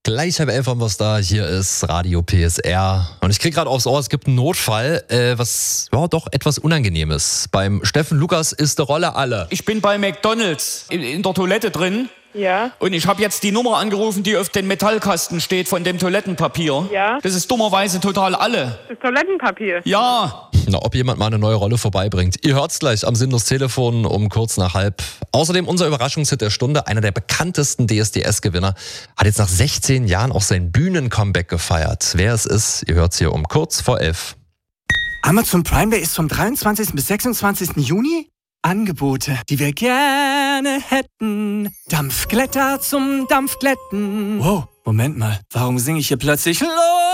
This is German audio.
Gleich halb 11 haben wir es da. Hier ist Radio PSR. Und ich krieg gerade aufs Ohr, es gibt einen Notfall, was doch etwas Unangenehmes. Beim Steffen Lukas ist die Rolle alle. Ich bin bei McDonald's in der Toilette drin. Ja. Und ich habe jetzt die Nummer angerufen, die auf dem Metallkasten steht von dem Toilettenpapier. Ja. Das ist dummerweise total alle. Das Toilettenpapier. Ja. Na, ob jemand mal eine neue Rolle vorbeibringt. Ihr hört's gleich am Sinn des Telefon um kurz nach halb. Außerdem unser Überraschungshit der Stunde. Einer der bekanntesten DSDS-Gewinner hat jetzt nach 16 Jahren auch sein Bühnen-Comeback gefeiert. Wer es ist, ihr hört's hier um kurz vor 11. Amazon Prime Day ist vom 23. bis 26. Juni. Angebote, die wir gerne hätten. Dampfglätter zum Dampfglätten. Wow, Moment mal, warum singe ich hier plötzlich los?